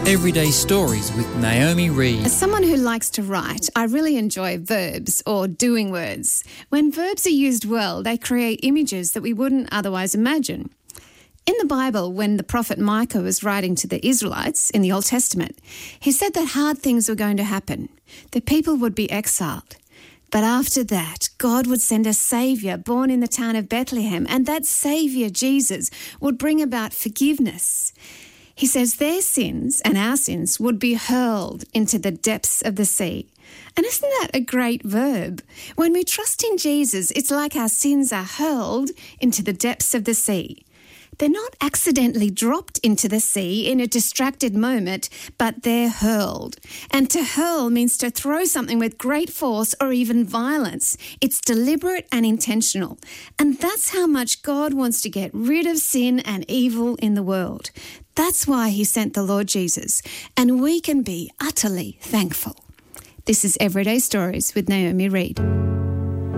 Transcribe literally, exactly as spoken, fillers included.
Everyday Stories with Naomi Reed. As someone who likes to write, I really enjoy verbs or doing words. When verbs are used well, they create images that we wouldn't otherwise imagine. In the Bible, when the prophet Micah was writing to the Israelites in the Old Testament, he said that hard things were going to happen. The people would be exiled. But after that, God would send a saviour born in the town of Bethlehem, and that saviour, Jesus, would bring about forgiveness. He says their sins and our sins would be hurled into the depths of the sea. And isn't that a great verb? When we trust in Jesus, it's like our sins are hurled into the depths of the sea. They're not accidentally dropped into the sea in a distracted moment, but they're hurled. And to hurl means to throw something with great force or even violence. It's deliberate and intentional. And that's how much God wants to get rid of sin and evil in the world. That's why he sent the Lord Jesus. And we can be utterly thankful. This is Everyday Stories with Naomi Reed.